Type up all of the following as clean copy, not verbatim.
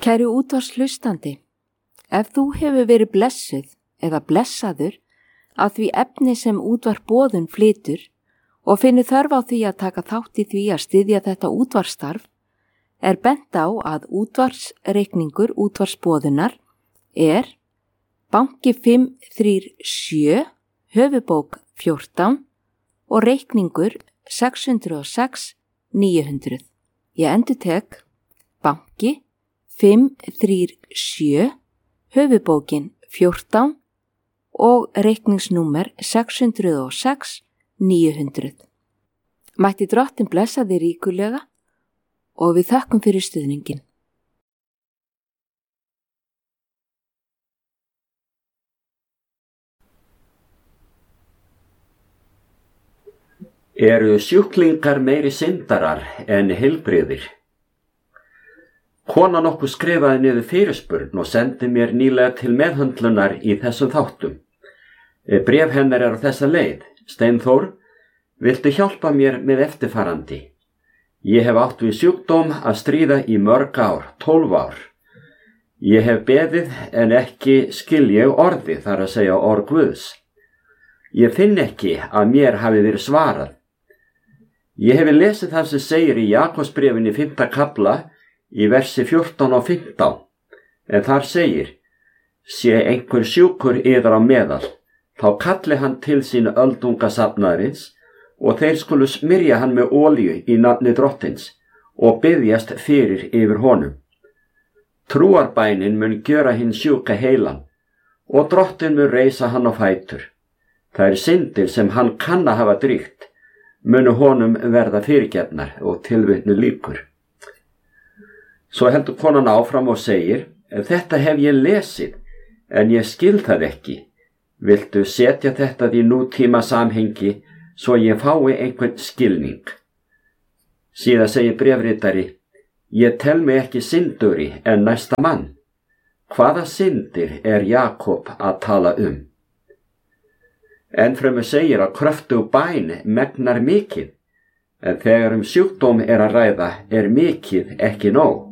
Kæri útvarpshlustandi, ef þú hefur verið blessuð eða blessaður að því efni sem útvarp boðun flytur og finnur þörf á því að taka þátt í því að styðja þetta útvarpsstarf, er bent á að útvarpsreikningur útvarpsboðunar er banki 537 höfubók 14 og reikningur 606 900. Ég endurtek banki 537 höfubókin 14 og reikningsnúmer 606 900. Mætti Drottinn blessa þig ríkulega og við þökkum fyrir stuðningin. Eru sjúklingar meiri syndarar en heilbrigðir? Kona nokkuð skrifaði niður fyrirspurn og sendi mér nýlega til meðhöndlunar í þessum þáttum. Bréf hennar er á þessa leið. Steinþór, viltu hjálpa mér með eftirfarandi? Ég hef átt við sjúkdóm að stríða í mörg ár, 12 ár. Ég hef beðið en ekki skil ég orði, þar að segja orð Guðs. Ég finn ekki að mér hafi verið svarað. Ég hef lesið það sem segir í Jakobsbréfinni 5. kafla í versi 14 og 15, en þar segir: sé einhver sjúkur yðar á meðal, þá kalli hann til sín öldungasafnaðarins og þeir skulu smyrja hann með olíu í nafni Drottins og biðjast fyrir yfir honum. Trúarbænin mun gjöra hinn sjúka heilan og Drottinn mun reisa hann á fætur. Þær syndir sem hann kann að hafa drýgt munu honum verða fyrirgefnar, og tilvitnu lýkur. Svo heldur konan áfram og segir: þetta hef ég lesið, en ég skil það ekki. Viltu setja þetta í nútíma samhengi svo ég fái einhvern skilning? Síðan segir bréfritari: ég tel mig ekki syndugri en næsta mann. Hvaða syndir er Jakob að tala um? Ennfremur segir að kröftug bæn megnar mikið, en þegar sjúkdóm er að ræða er mikið ekki nóg.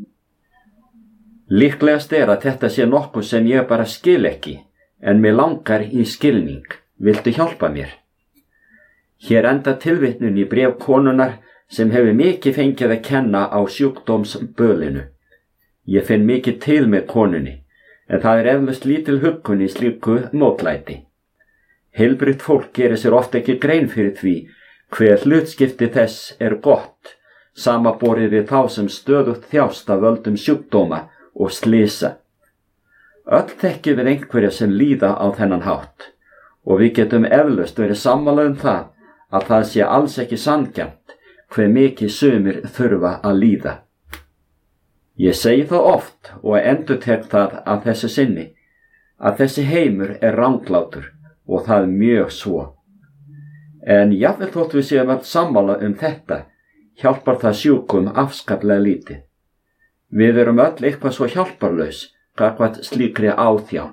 Líklegast er að þetta sé nokkuð sem ég bara skil ekki, en mig langar í skilning. Viltu hjálpa mér? Hér enda tilvitnun í bréf konunnar sem hefur mikið fengið að kenna á sjúkdómsbölinu. Ég finn mikið til með konunni, en það er eflaust lítil huggun í slíku mótlæti. Heilbrigt fólk gerir sér oft ekki grein fyrir því hver hlutskipti þess er gott, samanborið við þá sem stöðugt þjást af völdum sjúkdóma og slysa. Öll þekkjum við einhverja sem líða á þennan hátt, og við getum eflaust verið sammála um það að það sé alls ekki sanngjarnt hve mikið sumir þurfa að líða. Ég segi það oft og endurtek það að þessu sinni, að þessi heimur er ranglátur, og það mjög svo. En jafnvel þótt við séum öll sammála um þetta, hjálpar það sjúkum afskaplega lítið. Við erum öll eitthvað svo hjálparlaus gagnvart slíkri áþján.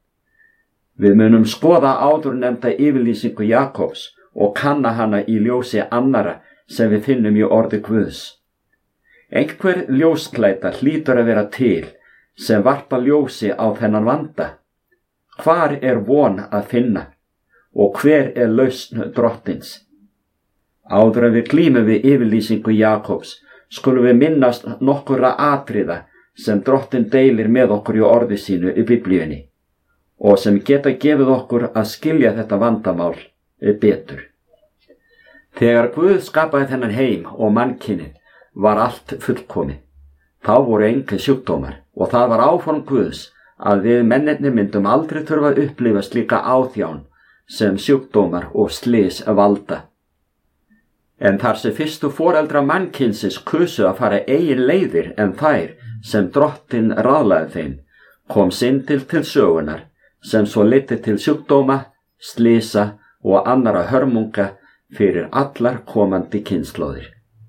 Við munum skoða áðurnefnda yfirlýsingu Jakobs og kanna hana í ljósi annara sem við finnum í orði Guðs. Einhver ljósklæta hlýtur að vera til sem varpa ljósi á þennan vanda. Hvar er von að finna og hver er lausn Drottins? Áður en við glímum við yfirlýsingu Jakobs skulum við minnast nokkurra atriða sem Drottinn deilir með okkur í orði sínu í Biblíunni og sem geta gefið okkur að skilja þetta vandamál betur. Þegar Guð skapaði þennan heim og mannkynið var allt fullkomið. Þá voru engir sjúkdómar og það var áform Guðs að við mennirnir myndum aldrei þurfa að upplifa slíka áþján sem sjúkdómar og slys valda. En þar sem fyrstu foreldra mannkynsins kusu að fara eigin leiðir en þær sem Drottinn ráðlagði þeim, kom syndin til sögunar sem svo leiddi til sjúkdóma, slysa og annarra hörmunga fyrir allar komandi kynslóðir.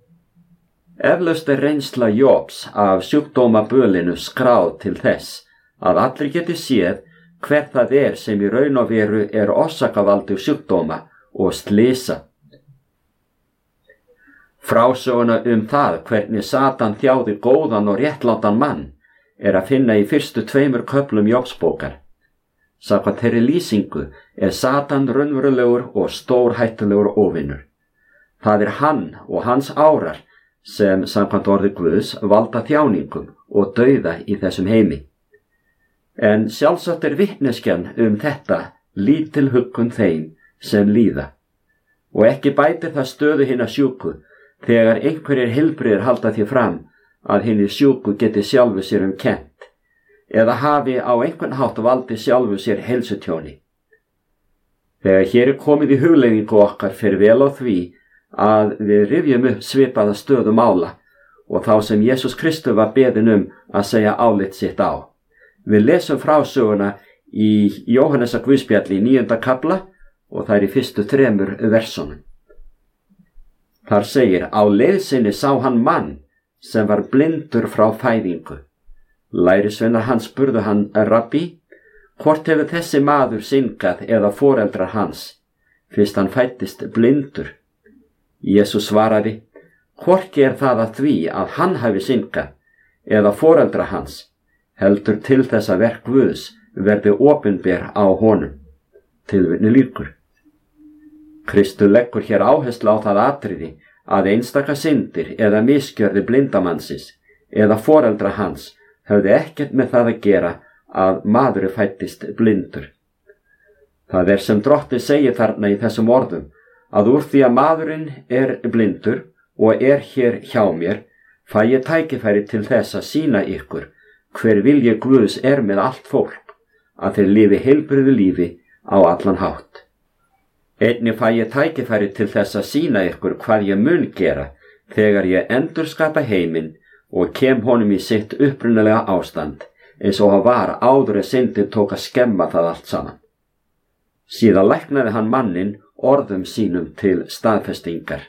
Eflaust er reynsla Jobs af sjúkdómabölinu skráð til þess að allir geti séð hver það er sem í raun og veru er orsakavaldur sjúkdóma og slysa. Frásöguna það hvernig Satan þjáði góðan og réttlátan mann er að finna í fyrstu 2 köflum Jóbsbókar. Samkvæmt þeirri lýsingu er Satan raunverulegur og stórhættulegur óvinur. Það er hann og hans árar sem samkvæmt orði Guðs valda þjáningum og dauða í þessum heimi. En sjálfsagt er vitneskjan þetta lítil huggun þeim sem líða. Og ekki bætir það stöðu hinna sjúku þegar einhverjir heilbrigðir halda því fram að hinni sjúku geti sjálfu sér kennt eða hafi á einhvern hátt valdi sjálfu sér heilsutjóni. Þegar hér er komið í hugleiðingu okkar fer vel á því að við rifjum upp svipaða stöðu mála og þá sem Jesús Kristur var beðinn að segja álit sitt á. Við lesum frásöguna í Jóhannesar Guðspjalli í 9. kafla og það er í fyrstu 3 versunum. Þar segir: á leið sinni sá hann mann sem var blindur frá fæðingu. Lærisveinar hans spurðu hann: Rabbi, hvort hefur þessi maður syndgað eða foreldrar hans, fyrst hann fæddist blindur? Jesús svaraði: hvorki er það að því að hann hafi syndgað eða foreldrar hans, heldur til þess að verk Guðs verði opinber á honum. Tilvitnun lýkur. Kristur leggur hér áherslu á það atriði að einstaka syndir eða misgjörði blindamannsins eða foreldra hans hefði ekkert með það að gera að maður fæddist blindur. Það er sem Drottinn segir þarna í þessum orðum að úr því að maðurinn er blindur og er hér hjá mér, fæ ég tækifæri til þess að sýna ykkur hver vilji Guðs er með allt fólk, að þeir lifi heilbrigðu lífi á allan hátt. Einnig fæ ég tækifæri til þess að sýna ykkur hvað ég mun gera þegar ég endurskapa heiminn og kem honum í sitt upprunalega ástand, eins og hann var áður en syndin tók að skemma það allt saman. Síðan læknaði hann manninn orðum sínum til staðfestingar.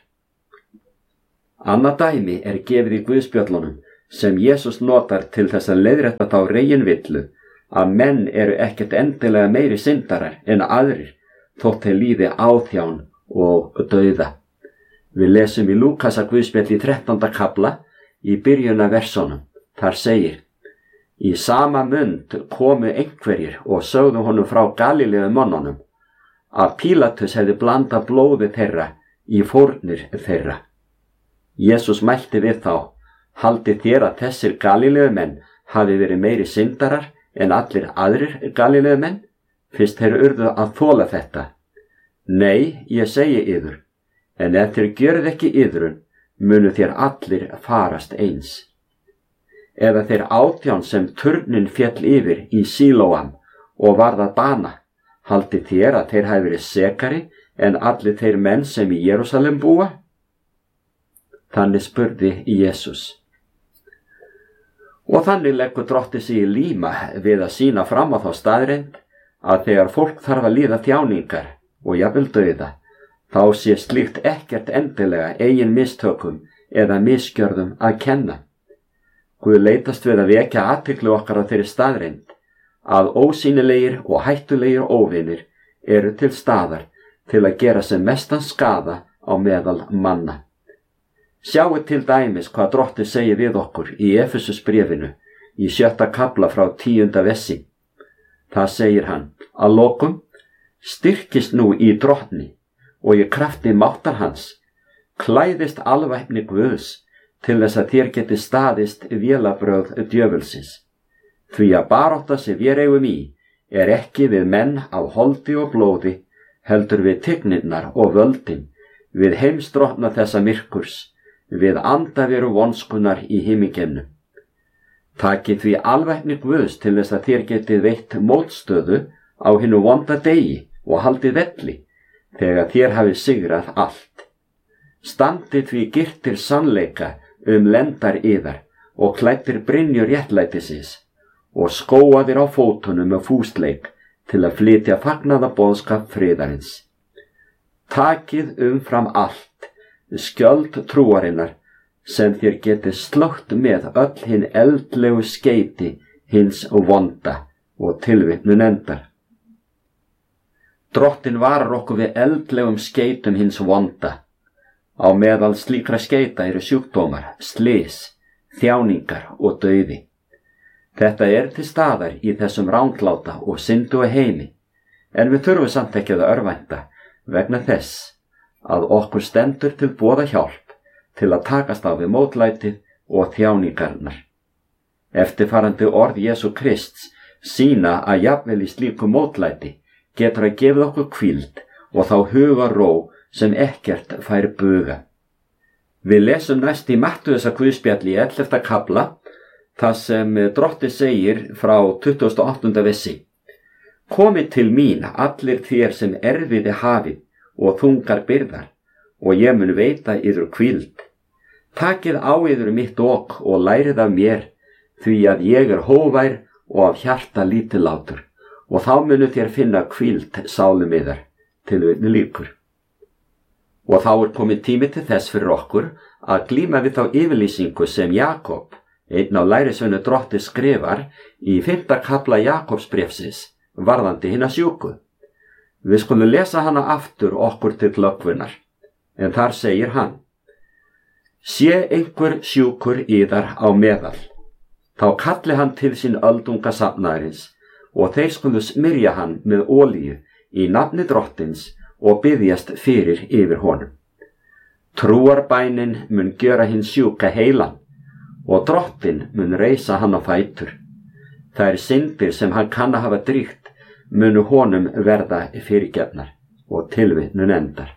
Annað dæmi er gefið í Guðspjöllunum sem Jesús notar til þess að leiðrétta þá reginvillu að menn eru ekkert endilega meiri syndarar en aðrir þótt þeir líði áþján og dauða. Við lesum í Lúkasar Guðspjalli í 13. kafla í byrjun af versunum. Þar segir: í sama mund komu einhverjir og sögðu honum frá Galileu mönnunum að Pílatus hefði blandað blóði þeirra í fórnir þeirra. Jesús mælti við þá: haldið þér að þessir Galileumenn hafi verið meiri syndarar en allir aðrir Galileumenn, fyrst þeir urðu að þola þetta? Nei, ég segi yður, en ef þeir gjörið ekki yðrun, munu þér allir farast eins. Eða þeir 18 sem turnin féll yfir í Sílóam og varð að bana, haldið þér að þeir hafi verið sekari en allir þeir menn sem í Jerúsalem búa? Þannig spurði Jesús. Og þannig leggur Drottinn sig í líma við að sýna fram á þá staðreynd að þegar fólk þarf að líða þjáningar og jafnvel dauða, þá sé slíkt ekkert endilega eigin mistökum eða misgjörðum að kenna. Guð leitast við að vekja athygli okkar á þeirri staðreynd að ósýnilegir og hættulegir óvinir eru til staðar til að gera sem mestan skaða á meðal manna. Sjáu til dæmis hvað Drottinn segir við okkur í Efesusbréfinu í 7. kafla frá 10. versi. Það segir hann: að lokum, styrkist nú í Drottni og í krafti máttar hans, klæðist alvæpni Guðs til þess að þér geti staðist vélabrögð djöfulsins. Því að barátta sem við eigum í er ekki við menn af holdi og blóði, heldur við tigninnar og völdin, við heimsdrottna þessa myrkurs, við andaveru vonskunar í himingeimnum. Takið því alvæpni Guðs til þess að þér getið veitt mótstöðu á hinu vonda degi og haldið velli, þegar þér hafið sigrað allt. Standið því girtir sannleika lendar yðar og klæddir brynjur réttlætisins og skóaðir á fótunum með fúsleik til að flytja fagnaðarboðskap friðarins. Takið umfram allt skjöld trúarinnar sem þér getið slögt með öll hinn eldlegu skeyti hins vonda, og tilvitnun endar. Drottinn varar okkur við eldlegum skeytum hins vonda. Á meðal slíkra skeita eru sjúkdómar, slys, þjáningar og dauði. Þetta er til staðar í þessum rángláta og synduga heimi, en við þurfum samt ekki að örvænta vegna þess að okkur stendur til boða hjálp til að takast á við mótlætið og þjáningarnar. Eftirfarandi orð Jesú Krists sýna að jafnvel í slíku mótlæti getur að gefa okkur hvíld og þá hugarró sem ekkert fær buga. Við lesum næst í Mattheusar guðspjalli í 11. kafla, það sem Drottinn segir frá 28. versi. Komið til mín allir þér sem erfiði hafið og þungar byrðar, og ég mun veita yður hvíld. Takið á yður mitt ok og lærið af mér, því að ég er hógvær og af hjarta lítillátur, og þá munu þér finna hvíld sálum yðar. Tilvitnun lýkur. Og þá er komið tími til þess fyrir okkur að glíma við þá yfirlýsingu sem Jakob, einn af lærisveinu Drottins, skrifar í 5. kafla Jakobsbréfsins varðandi hina sjúku. Við skulum lesa hana aftur okkur til glöggvunar, en þar segir hann: Sé einhver sjúkur yðar á meðal, þá kalli hann til sín öldunga safnaðarins, og þeir skulu smyrja hann með olíu í nafni Drottins og biðjast fyrir yfir honum. Trúarbænin mun gjöra hinn sjúka heilan, og Drottinn mun reisa hann á fætur. Þær syndir sem hann kann að hafa dríkt munu honum verða fyrirgefnar, og tilvitnun endar.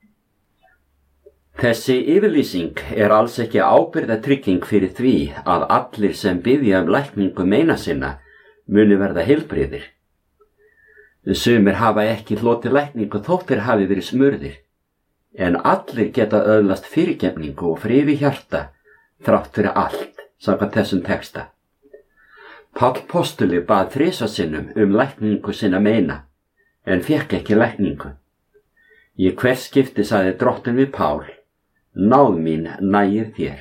Þessi yfirlýsing er alls ekki ábyrgðatrygging fyrir því að allir sem biðja lækningu meina sinna muni verða heilbrigðir. Sumir hafa ekki hlotið lækningu þóttir hafi verið smurðir, en allir geta öðlast fyrirgefningu og friði hjarta þrátt fyrir allt, samkvæmt þessum texta. Páll postuli bað 3 sinnum lækningu sinna meina, en fékk ekki lækningu. Í hvers skipti sagði Drottinn við Pál: Náð mín nægir þér.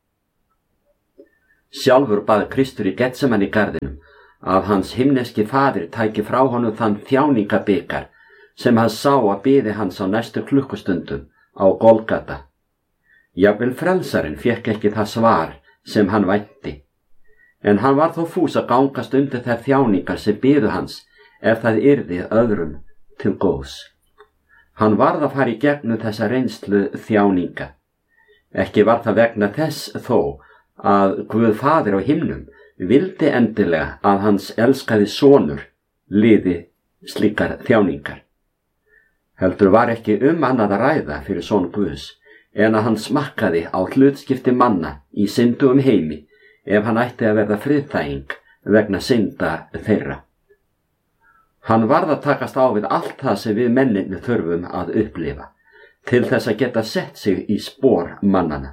Sjálfur bað Kristur í Getsemani garðinum að hans himneski faðir tæki frá honum þann þjáningabikar sem hann sá að biði hans á næstu klukkustundum á Golgata. Jafnvel frelsarinn fékk ekki það svar sem hann vænti, en hann var þó fús að gangast undir þær þjáningar sem biðu hans ef það yrði öðrum til góðs. Hann varð að fara í gegnum þessa reynslu þjáninga. Ekki var það vegna þess þó að Guð faðir á himnum vildi endilega að hans elskaði sonur liði slíkar þjáningar. Heldur var ekki annað að ræða fyrir son Guðs en að hann smakkaði á hlutskipti manna í syndugum heimi ef hann ætti að verða friðþæging vegna synda þeirra. Hann varð að takast á við allt það sem við mennirnir þurfum að upplifa til þess að geta sett sig í spor mannana.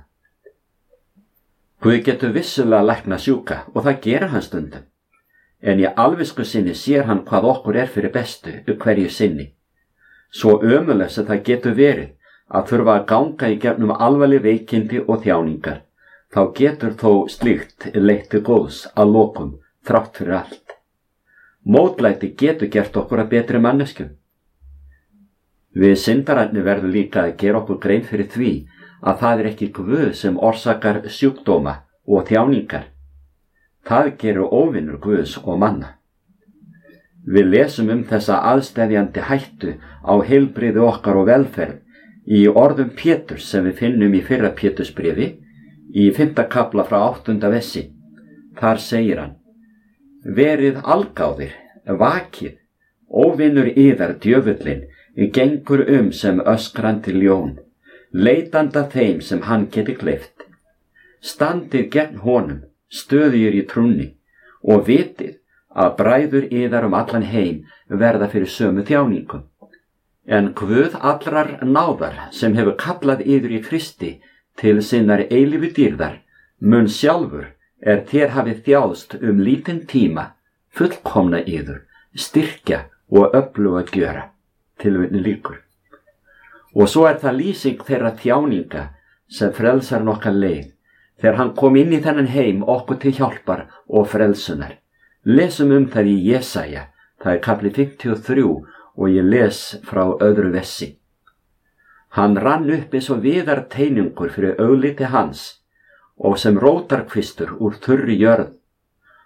Guð getur vissulega lækna sjúka og það gerir hann stundum, en í alvisku sinni sér hann hvað okkur er fyrir bestu hverju sinni. Svo ömurlegt sem það getur verið að þurfa að ganga í gegnum alvarleg veikindi og þjáningar, þá getur þó slíkt leitt til góðs að lokum þrátt fyrir allt. Mótlæti getur gert okkur að betri manneskjum. Við syndararnir verðum líka að gera okkur grein fyrir því að það er ekki Guð sem orsakar sjúkdóma og þjáningar. Það gerir óvinur Guðs og manna. Við lesum þessa aðsteðjandi hættu á heilbrigði okkar og velferð í orðum Péturs sem við finnum í 1. Pétursbréfi í 5. kafla frá 8. versi. Þar segir hann: Verið algáðir, vakið, óvinur yðar djöfullinn gengur sem öskrandi ljón, leitanda þeim sem hann geti gleypt. Standið gegn honum, stöðugir í trúnni, og vitið að bræður yðar allan heim verða fyrir sömu þjáningum. En Guð allrar náðar sem hefur kallað yður í Kristi til sinnar eilífu dýrðar mun sjálfur þér hafið þjáðst lítinn tíma fullkomna yður, styrkja og öfluga gjöra. Tilvitnun lýkur. Og svo það lýsing þeirra þjáninga sem frelsarinn okkar leið þegar hann kom inn í þennan heim okkur til hjálpar og frelsunar. Lesum það í Jesaja, það kafli 53 og ég les frá öðru versi. Hann rann upp eins og viðar teiningur fyrir augliti hans og sem rótarkvistur úr þurri jörð.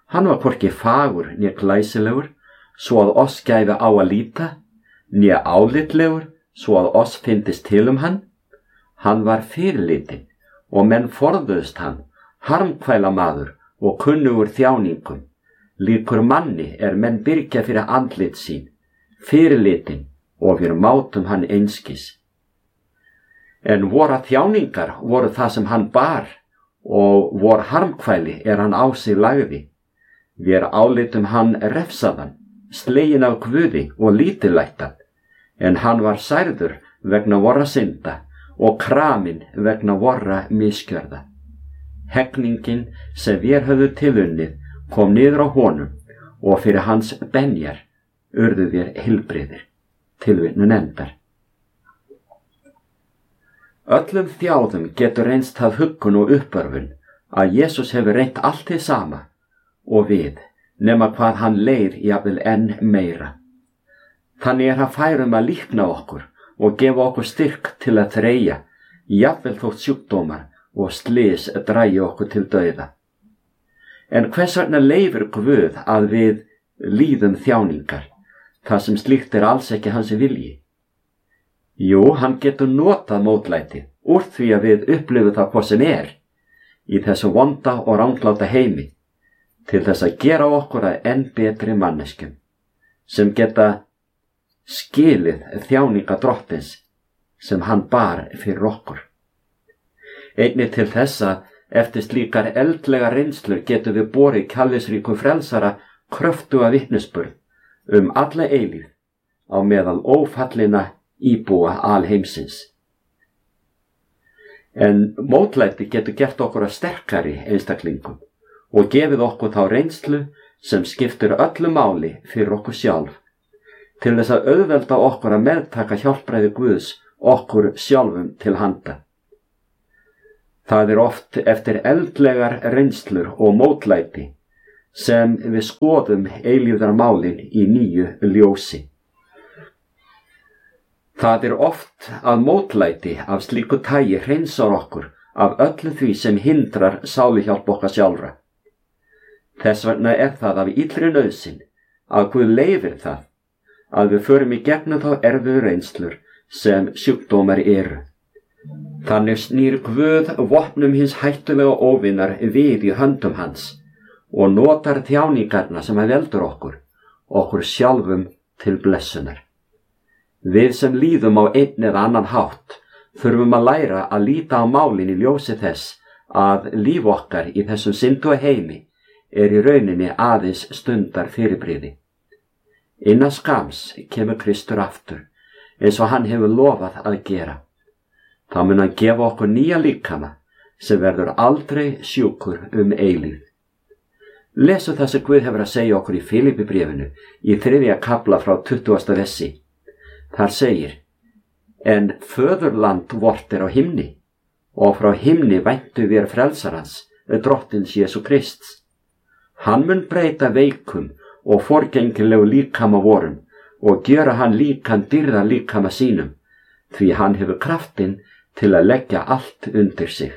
Hann var hvorki fagur né glæsilegur, svo að oss gæfi á að líta, né álitlegur, svo að oss fyndist til hann. Hann var fyrirlitin og menn forðuðust hann, harmkvæla maður og kunnugur þjáningum. Líkur manni menn byrgja fyrir andlit sín, fyrirlitin og við mátum hann einskis. En vora þjáningar voru það sem hann bar og vor harmkvæli hann á sig lagði. Við álitum hann refsaðan, slegin af Guði og lítillættan, en hann var særður vegna vorra synda og kramin vegna vorra misgjörða. Hegningin sem við höfðu tilunnið kom niður á honum og fyrir hans benjar urðu við heilbrigðir. Tilvitnun endar. Öllum þjáðum getur reynst það huggun og uppörfun að Jesús hefur reynt allt hið sama og við, nema hvað hann leið jafnvel enn meira. Þannig hann fær að líkna okkur og gefa okkur styrk til að þreyja, jafnvel þótt sjúkdómar og slys dragi okkur til dauða. En hvers vegna leyfir Guð að við líðum þjáningar, það sem slíkt alls ekki hans vilji? Jú, hann getur notað mótlætið úr því að við upplifum það hvað sem í þessu vonda og rangláta heimi, til þess að gera okkur að enn betri manneskjum, sem geta skilið þjáninga drottins sem hann bar fyrir okkur. Einnig til þess að eftir slíkar eldlega reynslur getum við borið kærleiksríkum frelsara kröftuga vitnisburð alla eilífð á meðal ófallina íbúa alheimsins. En mótlæti getur gert okkur að sterkari einstaklingum og gefið okkur þá reynslu sem skiptir öllu máli fyrir okkur sjálf, til þess að auðvelda okkur að meðtaka hjálpræði Guðs okkur sjálfum til handa. Það oft eftir eldlegar reynslur og mótlæti sem við skoðum eilífðarmálin í nýju ljósi. Það oft að mótlæti af slíku tagi hreinsar okkur af öllu því sem hindrar sáluhjálp okkar sjálfra. Þess vegna það af illri nauðsyn að Guð leyfir það að við förum í gegnum þá erfiðu reynslur sem sjúkdómar eru. Þannig snýr Guð vopnum hins hættulega óvinnar við í höndum hans og notar þjáningarna sem hann veldur okkur sjálfum til blessunar. Við sem líðum á einn eða annan hátt þurfum að læra að líta á málin í ljósi þess að líf okkar í þessum syndu heimi í rauninni aðeins stundar fyrirbrigði. Innan skams kemur Kristur aftur, eins og hann hefur lofað að gera. Þá mun hann gefa okkur nýja líkama sem verður aldrei sjúkur eilífð. Lesu það sem Guð hefur að segja okkur í Filippibréfinu í 3. kafla frá 20. versi. Þar segir: En föðurland vort á himni, og frá himni væntu við frelsarans, drottins Jesú Krists. Hann mun breyta veikum og forgengilegu líkama vorum og gjöra hann líkan dýrða líkama sínum, því hann hefur kraftinn til að leggja allt undir sig.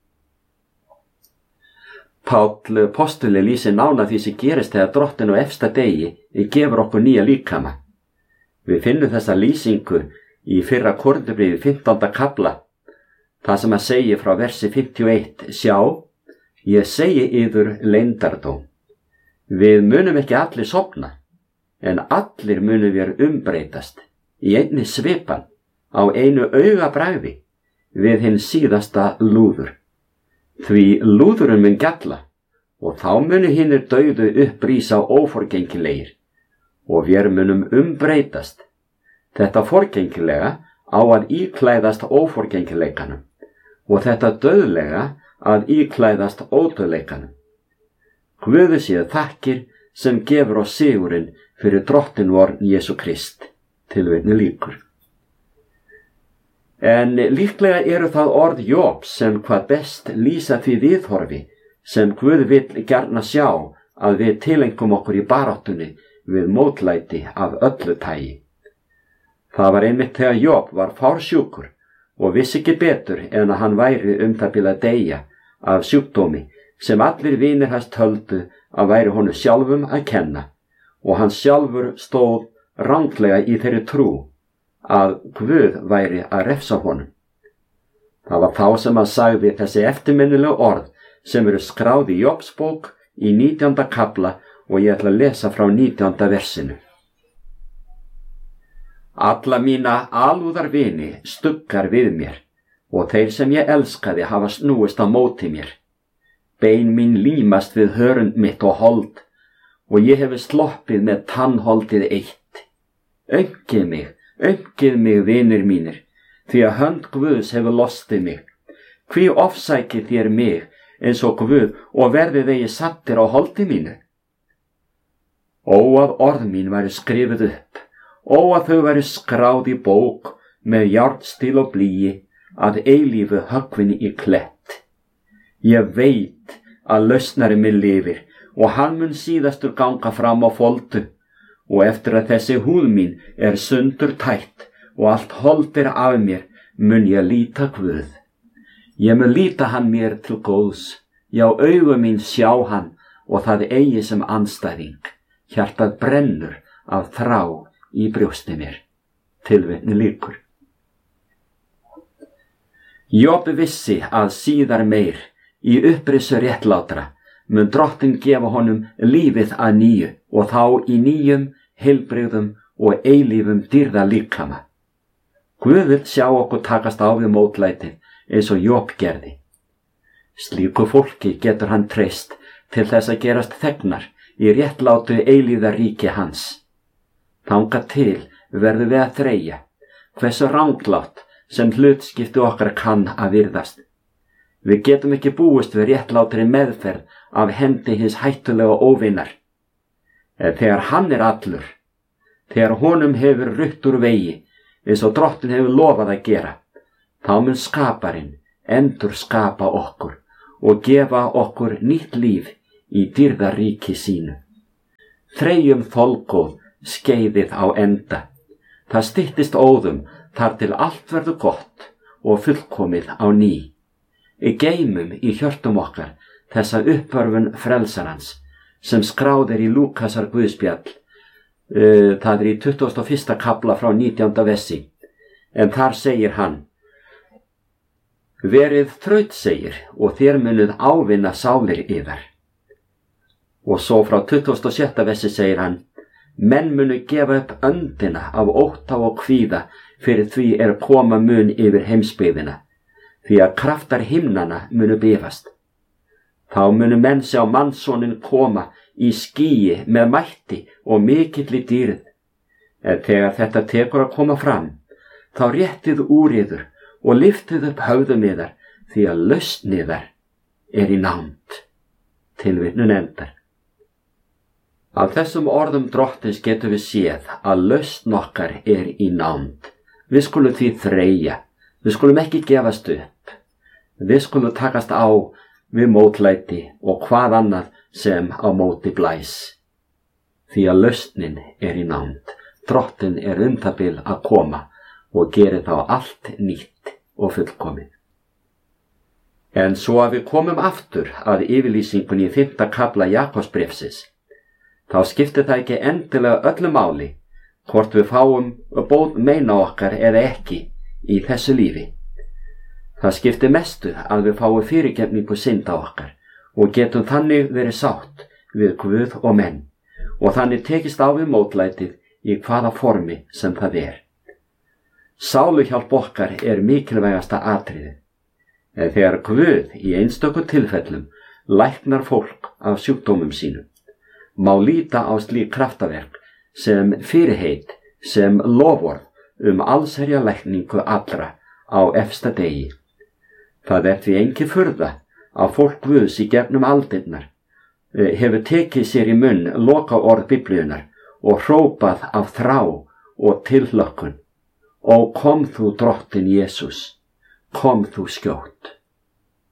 Páll postuli lýsir nánar því sem gerist þegar drottin á efsta degi gefur okkur nýja líkama. Við finnum þessa lýsingu í 1. Korinthubréfi 15. kafla, það sem segir frá versi 51, sjá, ég segi yður leyndardóm. Við munum ekki allir sofna, en allir munum við umbreytast í einni svipan á einu augabragði við hinn síðasta lúður. Því lúðurinn mun gjalla og þá munu hinnir dauðu upprísa óforgengilegir og við munum umbreytast. Þetta forgengilega á að íklæðast óforgengileikanum og þetta dauðlega að íklæðast ódauðleikanum. Guði sé þakkir sem gefur oss sigurinn fyrir drottin vor Jesú Krist. Tilvitnun lýkur. En líklega eru það orð Jóbs sem hvað best lýsa því viðhorfi sem Guð vill gjarna sjá að við tilengum okkur í baráttunni við mótlæti af öllu tagi. Það var einmitt þegar Jób var fársjúkur og vissi ekki betur en að hann væri það bil að deyja af sjúkdómi sem allir vinir hans töldu að væri honum sjálfum að kenna, og hann sjálfur stóð ranglega í þeirri trú að Guð væri að refsa honum. Það var þá sem hann sagði þessi eftirminnilegu orð sem eru skráð í Jóbsbók í 19. kafla, og ég ætla að lesa frá 19. versinu. Alla mína alúðar vini stuggar við mér, og þeir sem ég elskaði hafa snúist á móti mér. Bein mín límast við hörund mitt og hold, og ég hefi sloppið með tannholdið eitt. Öngið mig, vinir mínir, því að hönd Guðs hefur lostið mig. Hví ofsækið þér mig eins og Guð og verðið eigi sattir á holdi mínu? Ó að orð mín væri skrifuð upp, ó að þau væri skráð í bók með járnstíl og blýi, að eilífu höggvin í klett. Ég veit að lausnari minn lifir, og hann mun síðastur ganga fram á foldu, og eftir að þessi húð mín er sundur tætt og allt holdir af mér, mun ég líta Guð. Ég mun líta hann mér til góðs, já augu mín sjá hann, og það eigi sem andstæðing. Hjartað brennur af þrá í brjósti mér. Tilvitni lýkur. Job vissi að síðar meir í upprissu réttlátra mun Drottinn gefa honum lífið að nýju, og þá í nýjum, heilbrigðum og eilífum dýrða líkama. Guð vill sjá okkur takast á við mótlætið eins og Job gerði. Slíku fólki getur hann treyst til þess að gerast þegnar í réttlátu eilífðaríki hans. Þangað til verðum við að þreyja hversu ranglátt sem hlutskipti okkar kann að virðast. Við getum ekki búist við réttlátri meðferð af hendi hins hættulega óvinar. Þegar hann er allur, þegar honum hefur rutt úr vegi, eins og Drottinn hefur lofað að gera, þá mun skaparinn endur skapa okkur og gefa okkur nýtt líf í dýrðaríki sínu. Þreyjum þolgóð skeiðið á enda. Það styttist óðum þar til allt verður gott og fullkomið á ný. Geymum í hjörtum okkar þessa uppörfun frelsarans sem skráð er í Lúkasar guðspjall. Það er í 21. kafla frá 19. versi, en þar segir hann: Verið þrautsegir og þér munuð ávinna sálir yðar. Og svo frá 26. versi segir hann: Menn munu gefa upp öndina af ótta og kvíða fyrir því koma mun yfir heimsbyggðina, því að kraftar himnana munu bifast. Þá munu menn sjá mannssoninn koma í skýi með mætti og mikilli dýrð. En þegar þetta tekur að koma fram, þá réttið úr yður og lyftið upp höfðum yðar, því að lausn yðar er í nánd. Tilvitnun endar. Af þessum orðum Drottins getum við séð að lausn okkar er í nánd. Við skulum því þreyja, við skulum ekki gefast upp. Við skulum takast á við mótlæti og hvað annað sem á móti blæs. Því að lausnin er í nánd. Drottinn er það bil að koma og gerir þá allt nýtt og fullkomið. En svo að við komum aftur að yfirlýsingunni í 5. kafla Jakobsbréfsins, þá skiptir það ekki endilega öllu máli hvort við fáum bót meina okkar eða ekki í þessu lífi. Það skiptir mestu að við fáum fyrirgefningu synda okkar og getum þannig verið sátt við Guð og menn, og þannig tekist á við mótlætið í hvaða formi sem það er. Sáluhjálp okkar er mikilvægasta atriðið. En þegar Guð í einstöku tilfellum læknar fólk af sjúkdómum sínum, má líta á slík kraftaverk sem fyrirheit, sem loforð allsherja lækningu allra á efsta degi. Það er því engin furða að fólk Guðs í gegnum aldirnar hefur tekið sér í munn lokaorð Biblíunnar og hrópað af þrá og tilhlökkun: Ó, kom þú Drottinn Jesús, kom þú skjótt.